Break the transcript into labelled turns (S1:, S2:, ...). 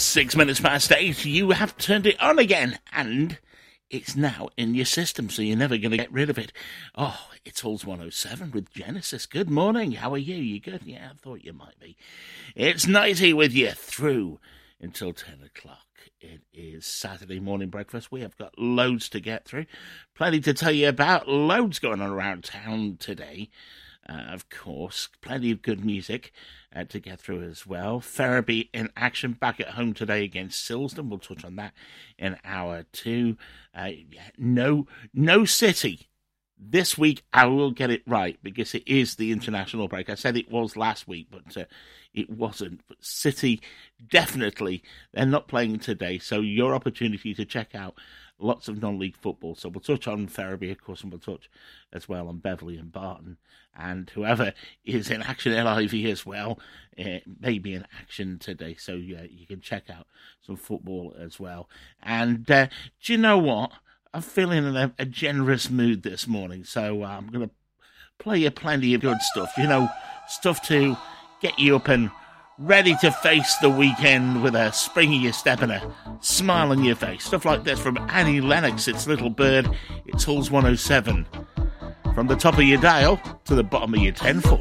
S1: 8:06. You have turned it on again, and it's now in your system, so you're never going to get rid of it. Oh, it's Halls 107 with Genesis. Good morning. How are you? You good? Yeah, I thought you might be. It's Nighty with you through until 10 o'clock. It is Saturday morning breakfast. We have got loads to get through. Plenty to tell you about. Loads going on around town today. Of course, plenty of good music to get through as well. Ferriby in action back at home today against Silsden. We'll touch on that in hour two. No City. This week I will get it right because it is the international break. I said it was last week, but it wasn't. But City, definitely, they're not playing today. So your opportunity to check out lots of non-league football. So we'll touch on Ferriby, of course, and we'll touch as well on Beverley and Barton. And whoever is in action at LIV as well may be in action today. So you can check out some football as well. And do you know what? I'm feeling in a generous mood this morning. So I'm going to play you plenty of good stuff. You know, stuff to get you up and ready to face the weekend with a spring in your step and a smile on your face. Stuff like this from Annie Lennox. It's Little Bird. It's Halls 107. From the top of your dial to the bottom of your 10-foot.